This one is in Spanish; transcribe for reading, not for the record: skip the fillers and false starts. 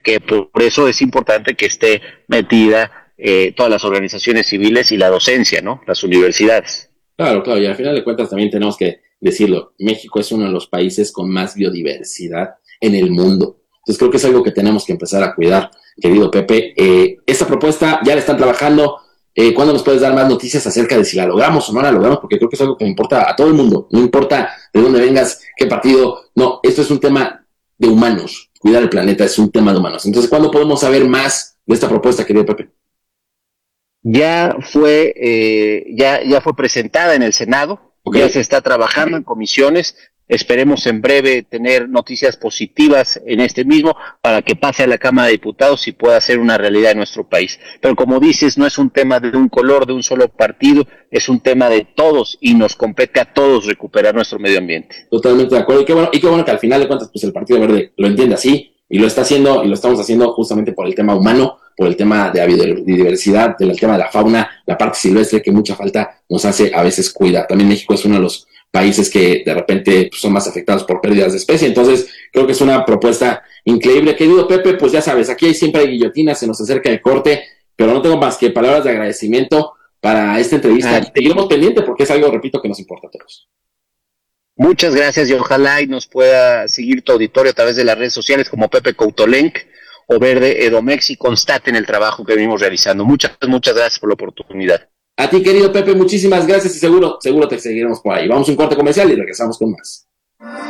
que por eso es importante que esté metida todas las organizaciones civiles y la docencia, ¿no? Las universidades. Claro, claro, y al final de cuentas también tenemos que decirlo, México es uno de los países con más biodiversidad en el mundo. Entonces creo que es algo que tenemos que empezar a cuidar, querido Pepe. Esta propuesta ya la están trabajando. ¿Cuándo nos puedes dar más noticias acerca de si la logramos o no la logramos? Porque creo que es algo que le importa a todo el mundo. No importa de dónde vengas, qué partido. No, esto es un tema de humanos. Cuidar el planeta es un tema de humanos. Entonces, ¿cuándo podemos saber más de esta propuesta, querido Pepe? Ya fue presentada en el Senado, Ok. ya se está trabajando en comisiones. Esperemos en breve tener noticias positivas en este mismo para que pase a la Cámara de Diputados y pueda ser una realidad en nuestro país. Pero como dices, no es un tema de un color, de un solo partido, es un tema de todos y nos compete a todos recuperar nuestro medio ambiente. Totalmente de acuerdo. Y qué bueno que al final de cuentas, pues el Partido Verde lo entiende así y lo está haciendo y lo estamos haciendo justamente por el tema humano, por el tema de la biodiversidad, del tema de la fauna, la parte silvestre que mucha falta nos hace a veces cuidar. También México es uno de los países que de repente pues, son más afectados por pérdidas de especie. Entonces, creo que es una propuesta increíble. Querido Pepe, pues ya sabes, aquí siempre hay guillotina, se nos acerca el corte, pero no tengo más que palabras de agradecimiento para esta entrevista. Y seguiremos pendiente porque es algo, repito, que nos importa a todos. Muchas gracias y ojalá y nos pueda seguir tu auditorio a través de las redes sociales como Pepe Coutolenc o Verde Edomex y constaten el trabajo que venimos realizando. Muchas gracias por la oportunidad. A ti, querido Pepe, muchísimas gracias y seguro te seguiremos por ahí. Vamos a un corte comercial y regresamos con más.